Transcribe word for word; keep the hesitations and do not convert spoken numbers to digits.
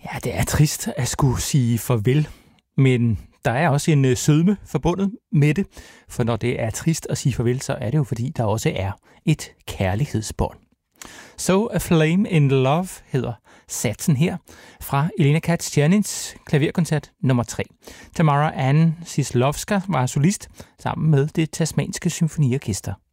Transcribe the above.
Ja, det er trist at skulle sige farvel, men der er også en øh, sødme forbundet med det, for når det er trist at sige farvel, så er det jo fordi, der også er et kærlighedsbånd. So a Flame in Love hedder satsen her fra Elena Katz-Tjernins klaverkoncert nummer tre. Tamara Ann Sislovska var solist sammen med det tasmanske symfoniorkester.